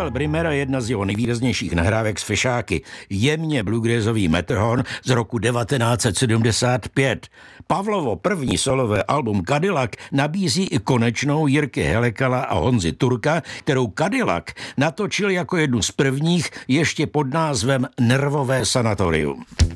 Karel Brimmer, jedna z jeho nejvýraznějších nahrávek s fešáky, jemně bluegrassový Matterhorn z roku 1975. Pavlovo první solové album Cadillac nabízí i konečnou Jirky Helekala a Honzy Turka, kterou Cadillac natočil jako jednu z prvních ještě pod názvem Nervové sanatorium.